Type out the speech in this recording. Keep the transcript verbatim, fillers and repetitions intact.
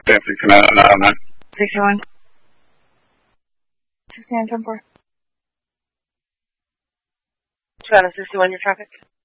San sixty-nine, nine nine. sixty-one. sixty-nine, ten four. Two out of sixty-one, your traffic.